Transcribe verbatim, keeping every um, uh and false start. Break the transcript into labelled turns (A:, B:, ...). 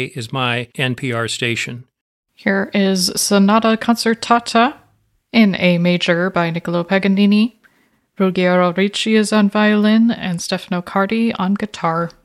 A: A is my N P R station.
B: Here is Sonata Concertata in A major by Niccolo Paganini. Ruggiero Ricci is on violin and Stefano Cardi on guitar.